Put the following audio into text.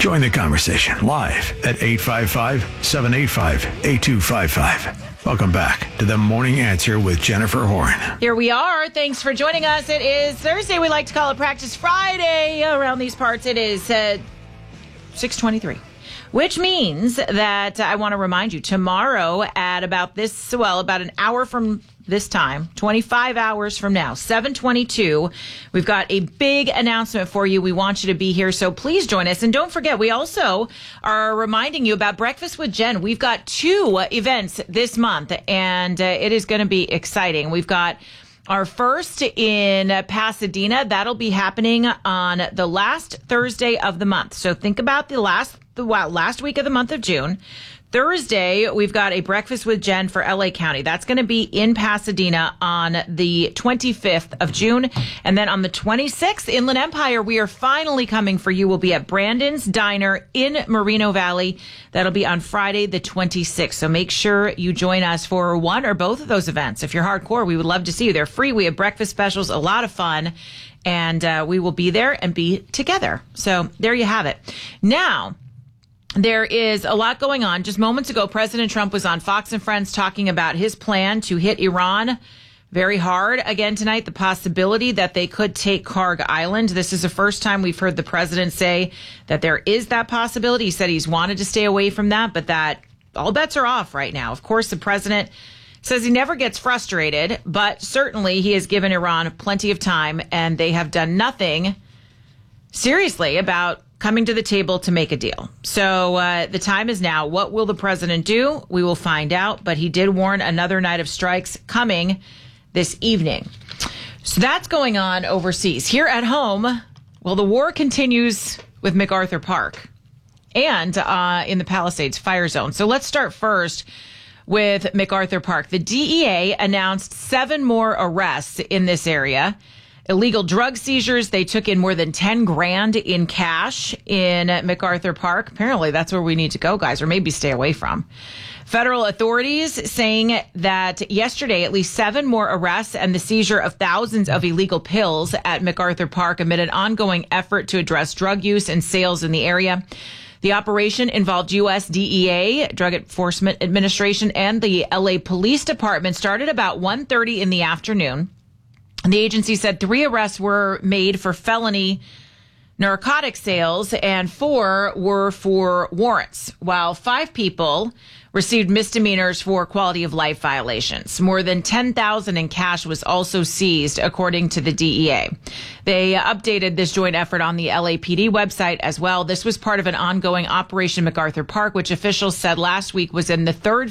Join the conversation live at 855-785-8255. Welcome back to the Morning Answer with Jennifer Horn. Here we are. Thanks for joining us. It is Thursday. We like to call it Practice Friday. Around these parts, it is 6:23. Which means that I want to remind you, tomorrow at about an hour from this time, 25 hours from now, 7:22, we've got a big announcement for you. We want you to be here, so please join us. And don't forget, we also are reminding you about Breakfast with Jen. We've got 2 events this month, and it is going to be exciting. We've got our first in Pasadena. That'll be happening on the last Thursday of the month. So think about the last week of the month of June. Thursday, we've got a Breakfast with Jen for LA County. That's going to be in Pasadena on the 25th of June. And then on the 26th, Inland Empire, we are finally coming for you. We'll be at Brandon's Diner in Moreno Valley. That'll be on Friday, the 26th. So make sure you join us for one or both of those events. If you're hardcore, we would love to see you. They're free. We have breakfast specials, a lot of fun. And we will be there and be together. So there you have it. Now, there is a lot going on. Just moments ago, President Trump was on Fox and Friends talking about his plan to hit Iran very hard again tonight, the possibility that they could take Karg Island. This is the first time we've heard the president say that there is that possibility. He said he's wanted to stay away from that, but that all bets are off right now. Of course, the president says he never gets frustrated, but certainly he has given Iran plenty of time, and they have done nothing seriously about coming to the table to make a deal. So the time is now. What will the president do? We will find out. But he did warn another night of strikes coming this evening. So that's going on overseas. Here at home, well, the war continues with MacArthur Park and in the Palisades fire zone. So let's start first with MacArthur Park. The DEA announced 7 more arrests in this area. Illegal drug seizures. They took in more than 10 grand in cash in MacArthur Park. Apparently, that's where we need to go, guys, or maybe stay away from. Federal authorities saying that yesterday, at least 7 more arrests and the seizure of thousands of illegal pills at MacArthur Park amid an ongoing effort to address drug use and sales in the area. The operation involved U.S. DEA, Drug Enforcement Administration, and the L.A. Police Department. Started about 1:30 in the afternoon. The agency said 3 arrests were made for felony narcotic sales and 4 were for warrants, while 5 people received misdemeanors for quality of life violations. More than $10,000 in cash was also seized, according to the DEA. They updated this joint effort on the LAPD website as well. This was part of an ongoing Operation MacArthur Park, which officials said last week was in the 3rd